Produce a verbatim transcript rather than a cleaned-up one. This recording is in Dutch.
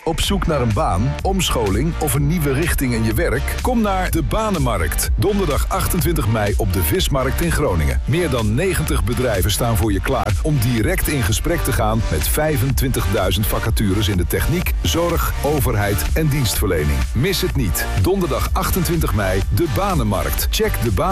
Op zoek naar een baan, omscholing of een nieuwe richting in je werk? Kom naar de Banenmarkt. Donderdag achtentwintig mei op de Vismarkt in Groningen. Meer dan negentig bedrijven staan voor je klaar om direct in gesprek te gaan met vijfentwintigduizend vacatures in de techniek, zorg, overheid en dienstverlening. Mis het niet. Donderdag achtentwintig mei, de Banenmarkt. Check de baan.